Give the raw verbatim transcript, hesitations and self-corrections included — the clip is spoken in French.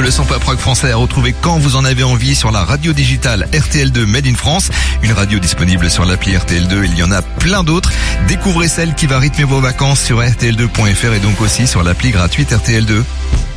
le son pop rock français à retrouver quand vous en avez envie sur la radio digitale R T L deux Made in France. Une radio disponible sur l'appli R T L deux. Il y en a plein d'autres. Découvrez celle qui va rythmer vos vacances sur R T L deux point F R et donc aussi sur l'appli gratuite R T L deux.